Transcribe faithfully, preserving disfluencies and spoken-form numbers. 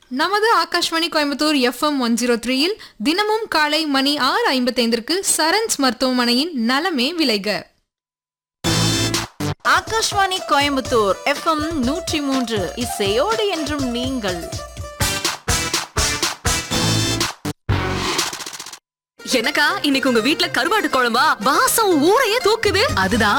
நமது Akashvani Coimbatore FM one zero த்ரீயில் தினமும் காலை மணி ஆறு ஐம்பத்தைந்திற்கு சரண்ஸ் மருத்துவமனையின் நலமே விளைக. ஆகாஷ்வாணி கோயம்புத்தூர் எஃப்எம் நூற்றி மூன்று இசையோடு என்றும் நீங்கள். எனக்கா இன்னைக்கு உங்க வீட்ல கருவாட்டு குழம்பா? வாசம் ஊரையே தூக்குது. அதுதான்